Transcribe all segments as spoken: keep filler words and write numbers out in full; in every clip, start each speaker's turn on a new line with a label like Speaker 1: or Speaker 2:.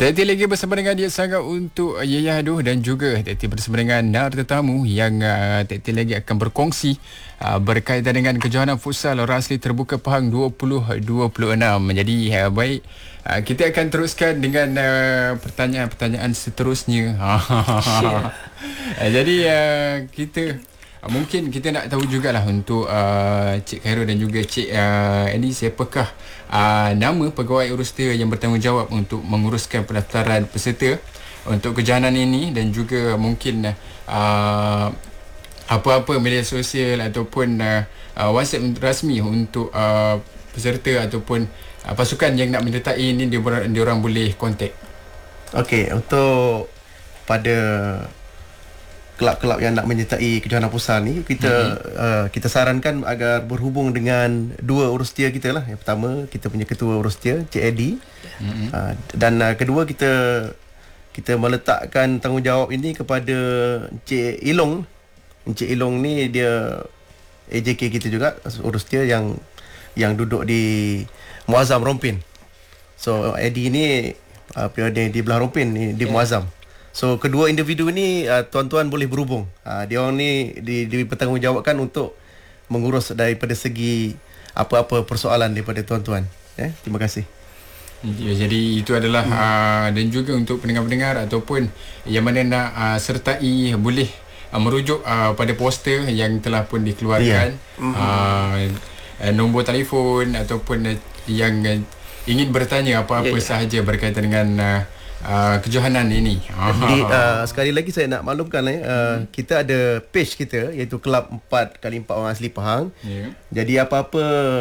Speaker 1: Tadi lagi bersama dengan dia sangat untuk Yayah Aduh dan juga tadi bersama dengan nar tetamu yang uh, tadi lagi akan berkongsi uh, berkaitan dengan kejohanan futsal Rasli Terbuka Pahang dua ribu dua puluh enam. Jadi uh, baik, uh, kita akan teruskan dengan uh, pertanyaan-pertanyaan seterusnya. uh, jadi uh, kita Uh, mungkin kita nak tahu jugalah untuk uh, Cik Khairul dan juga Cik uh, Andy, siapakah uh, nama pegawai urusdia yang bertanggungjawab untuk menguruskan pendaftaran peserta untuk kejohanan ini, dan juga mungkin uh, apa-apa media sosial ataupun uh, uh, WhatsApp rasmi untuk uh, peserta ataupun uh, pasukan yang nak menyertai ini, dia, dia orang boleh kontak.
Speaker 2: Okey, untuk pada kelab-kelab yang nak menyertai kejohanan futsal ni, kita mm-hmm. uh, kita sarankan agar berhubung dengan dua urusdia kita lah. Yang pertama, kita punya ketua urusdia Cik Eddie, mm-hmm. uh, dan uh, kedua, kita kita meletakkan tanggungjawab ini kepada Cik Ilong. Cik Ilong ni dia A J K kita juga, urusdia yang yang duduk di Muazzam Rompin. So Eddie ni uh, periode di belah Rompin ni di yeah. Muazzam. So kedua individu ni uh, tuan-tuan boleh berhubung. Uh, dia orang ni di, dipertanggungjawabkan untuk mengurus daripada segi apa-apa persoalan daripada tuan-tuan. Eh, terima kasih.
Speaker 1: Ya, jadi itu adalah hmm. uh, dan juga untuk pendengar-pendengar ataupun yang mana nak uh, sertai, boleh uh, merujuk uh, pada poster yang telah pun dikeluarkan. Yeah. Hmm. Uh, uh, nombor telefon ataupun uh, yang uh, ingin bertanya apa-apa yeah, yeah. sahaja berkaitan dengan uh, Uh, kejohanan ini.
Speaker 2: Jadi uh, sekali lagi saya nak maklumkan uh, hmm. kita ada page kita, iaitu Kelab empat kali empat Orang Asli Pahang. Yeah. Jadi apa-apa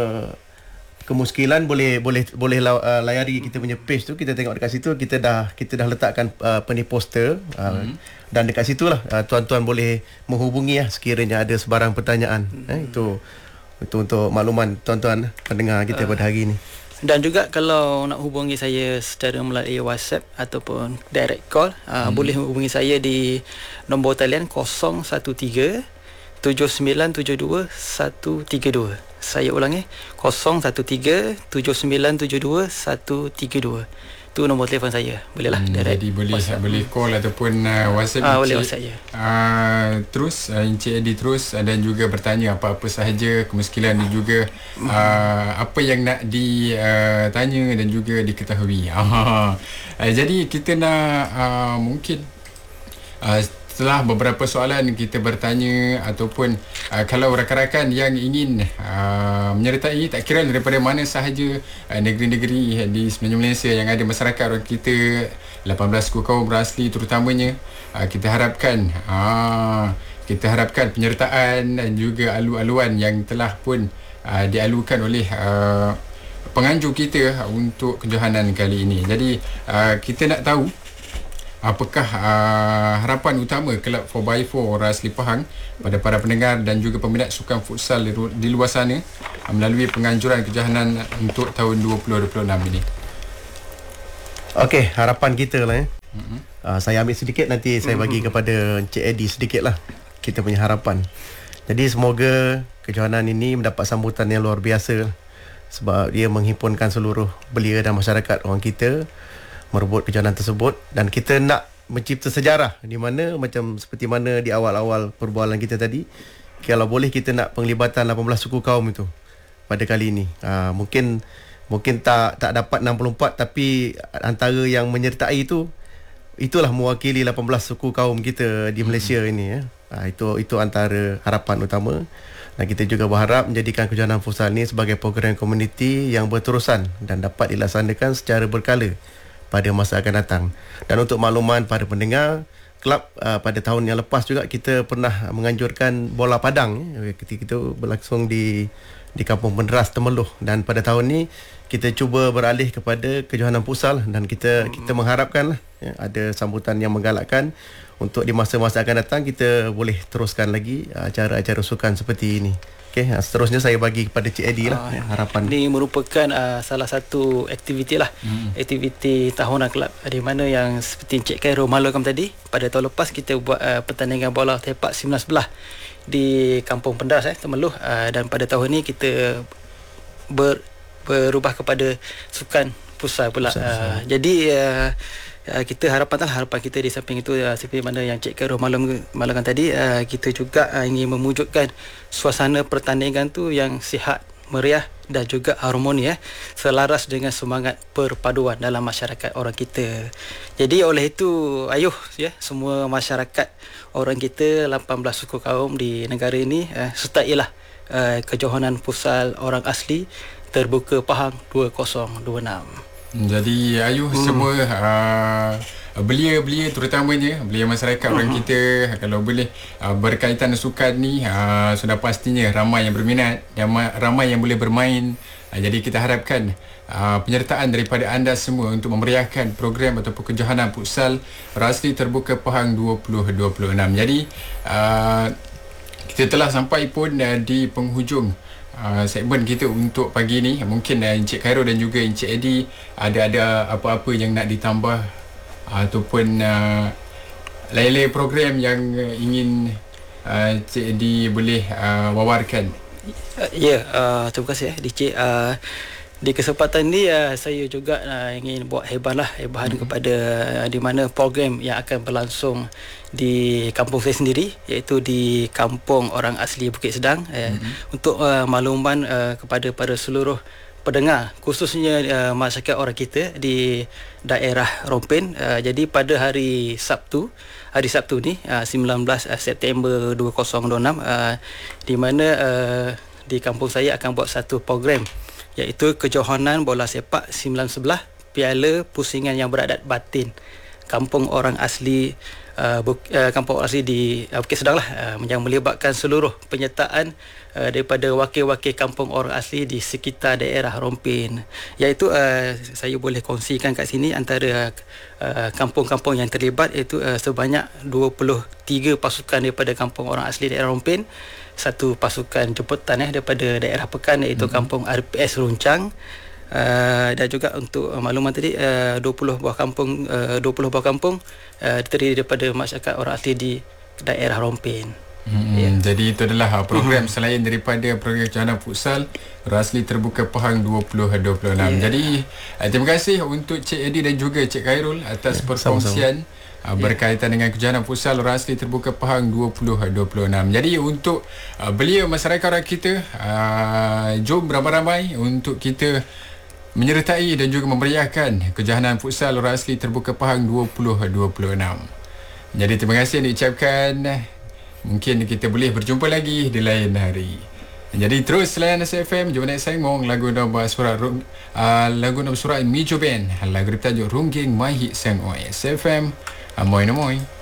Speaker 2: kemuskilan boleh boleh boleh uh, layari kita punya page tu. Kita tengok dekat situ, kita dah kita dah letakkan uh, apa ni poster uh, hmm. dan dekat situlah uh, tuan-tuan boleh menghubungi ya sekiranya ada sebarang pertanyaan. Hmm. Eh, itu itu untuk makluman tuan-tuan pendengar kita uh. pada hari ini.
Speaker 3: Dan juga kalau nak hubungi saya secara melalui WhatsApp ataupun direct call, hmm. uh, boleh hubungi saya di nombor talian kosong satu tiga tujuh sembilan tujuh dua satu tiga dua. Saya ulangi, kosong satu tiga tujuh sembilan tujuh dua satu tiga dua. Itu nombor telefon saya. Bolehlah
Speaker 1: hmm,
Speaker 3: direct.
Speaker 1: Jadi boleh WhatsApp. boleh call ataupun uh, WhatsApp.
Speaker 3: Ah, boleh WhatsApp ya.
Speaker 1: Uh, terus uh, Encik Eddie terus uh, dan juga bertanya apa-apa sahaja kemuskilan dan juga uh, apa yang nak ditanya uh, dan juga diketahui. uh, jadi kita nak uh, mungkin uh, setelah beberapa soalan kita bertanya ataupun uh, kalau rakan-rakan yang ingin uh, menyertai, tak kira daripada mana sahaja uh, negeri-negeri di semenanjung Malaysia yang ada masyarakat orang kita lapan belas suku kaum berasli terutamanya, uh, kita harapkan uh, kita harapkan penyertaan dan juga alu-aluan yang telah pun uh, dialukan oleh uh, penganjur kita untuk kejohanan kali ini. Jadi uh, kita nak tahu apakah uh, harapan utama Kelab four by four Rasli Pahang pada para pendengar dan juga peminat sukan futsal di, di luar sana uh, melalui penganjuran kejohanan untuk tahun dua ribu dua puluh enam ini?
Speaker 2: Okey, harapan kita lah eh. Mm-hmm. Uh, saya ambil sedikit, nanti saya bagi mm-hmm. kepada Encik Eddie sedikit lah kita punya harapan. Jadi semoga kejohanan ini mendapat sambutan yang luar biasa sebab dia menghimpunkan seluruh belia dan masyarakat orang kita merebut kejohanan tersebut, dan kita nak mencipta sejarah di mana macam seperti mana di awal-awal perbualan kita tadi, kalau boleh kita nak penglibatan lapan belas suku kaum itu pada kali ini. Aa, mungkin mungkin tak tak dapat enam puluh empat, tapi antara yang menyertai itu itulah mewakili lapan belas suku kaum kita di Malaysia hmm. ini ya. Aa, itu itu antara harapan utama, dan kita juga berharap menjadikan kejohanan futsal ini sebagai program komuniti yang berterusan dan dapat dilaksanakan secara berkala pada masa akan datang. Dan untuk makluman pada pendengar, kelab uh, pada tahun yang lepas juga kita pernah menganjurkan bola padang eh, ketika itu berlangsung di di Kampung Penderas Temeloh, dan pada tahun ni kita cuba beralih kepada kejohanan futsal, dan kita kita mengharapkan ya, ada sambutan yang menggalakkan untuk di masa-masa akan datang kita boleh teruskan lagi uh, acara-acara sukan seperti ini. Okey, seterusnya saya bagi kepada Cik Eddie lah uh, harapan.
Speaker 3: Ini merupakan uh, salah satu aktiviti lah, hmm. aktiviti tahunan kelab, di mana yang seperti Encik Khairul maklumkan tadi, pada tahun lepas kita buat uh, pertandingan bola tepak sembilan sebelah di Kampung Penderas eh, Temeloh, uh, dan pada tahun ni kita ber, berubah kepada sukan futsal pula. Pusat, uh, jadi uh, uh, kita harapan lah, harapan kita di samping itu uh, seperti mana yang Cik Khairul malam malamkan tadi, uh, kita juga uh, ingin memwujudkan suasana pertandingan tu yang sihat, meriah dan juga harmoni, eh, selaras dengan semangat perpaduan dalam masyarakat orang kita. Jadi oleh itu, ayuh ya, semua masyarakat orang kita lapan belas suku kaum di negara ini, eh, sertailah uh, kejohanan Futsal Orang Asli terbuka Pahang dua kosong dua enam.
Speaker 1: Jadi ayuh hmm. semua uh, belia-belia, terutamanya belia masyarakat hmm. orang kita, kalau boleh uh, berkaitan sukan ni, uh, sudah pastinya ramai yang berminat, ramai yang boleh bermain. uh, Jadi kita harapkan uh, penyertaan daripada anda semua untuk memeriahkan program ataupun kejohanan Futsal Orang Asli terbuka Pahang dua ribu dua puluh enam. Jadi uh, kita telah sampai pun uh, di penghujung Uh, segmen kita untuk pagi ni. Mungkin uh, Encik Khairul dan juga Encik Eddie ada ada apa-apa yang nak ditambah uh, ataupun uh, lain-lain program yang uh, ingin uh, Encik Eddie boleh uh, wawarkan.
Speaker 3: Uh, ya, yeah, uh, terima kasih eh, Encik. Uh, di kesempatan ni uh, saya juga uh, ingin buat hebah lah, hebahan hmm. kepada uh, di mana program yang akan berlangsung di kampung saya sendiri, iaitu di Kampung Orang Asli Bukit Sedang. eh, hmm. Untuk uh, makluman uh, kepada para seluruh pendengar, khususnya uh, masyarakat orang kita di daerah Rompin. uh, Jadi pada hari Sabtu, hari Sabtu ni uh, sembilan belas September dua ribu dua puluh enam, uh, di mana uh, di kampung saya akan buat satu program, iaitu kejohanan bola sepak sembilan sebelah Piala Pusingan yang Beradat Batin Kampung Orang Asli uh, Buk, uh, Kampung Orang Asli di uh, Bukit Sedang lah, uh, yang melibatkan seluruh penyertaan uh, daripada wakil-wakil Kampung Orang Asli di sekitar daerah Rompin. Iaitu uh, saya boleh kongsikan kat sini antara uh, kampung-kampung yang terlibat, iaitu uh, sebanyak dua puluh tiga pasukan daripada Kampung Orang Asli daerah Rompin, satu pasukan jemputan eh daripada daerah Pekan, iaitu hmm. Kampung R P S Runcang. Uh, dan juga untuk uh, makluman tadi, uh, dua puluh buah kampung uh, dua puluh buah kampung uh, terdiri daripada masyarakat orang asli di daerah Rompin.
Speaker 1: Hmm, yeah. Jadi itu adalah program hmm. selain daripada program kejohanan Futsal Orang Asli terbuka Pahang dua ribu dua puluh enam. Yeah. Jadi uh, terima kasih untuk Cik Eddie dan juga Cik Khairul atas yeah, perkongsian Uh, berkaitan yeah. dengan kejohanan Futsal Orang Asli terbuka Pahang dua ribu dua puluh enam. Jadi untuk uh, belia masyarakat orang kita, uh, jom ramai-ramai untuk kita menyertai dan juga memeriahkan kejohanan Futsal Orang Asli terbuka Pahang dua ribu dua puluh enam. Jadi terima kasih yang diucapkan. Mungkin kita boleh berjumpa lagi di lain hari. Jadi terus layan S F M, jom naik sengong lagu nombor surat uh, lagu nombor surat Mijo Band, lagu bertajuk Rungging My Hit Seng O S F M. Amoy namoy.